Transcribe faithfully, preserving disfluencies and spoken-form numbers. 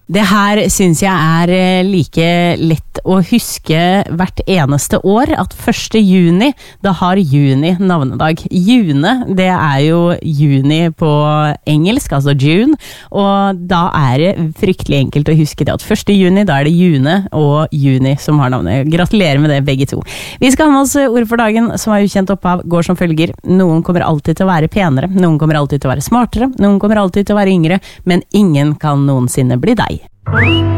Det her synes jeg er like lett å huske hvert eneste år, at første juni, da har juni navnedag. June, det er jo juni på engelsk, altså June, og da er det fryktelig enkelt å huske det at første juni, da er det June og juni som har navnet. Gratulerer med det begge to. Vi skal ha med oss ord for dagen som er ukjent opphav, går som følger. Noen kommer alltid til å være penere, noen kommer alltid til å være smartere, noen kommer alltid til å være yngre, men ingen kan noensinne bli deg.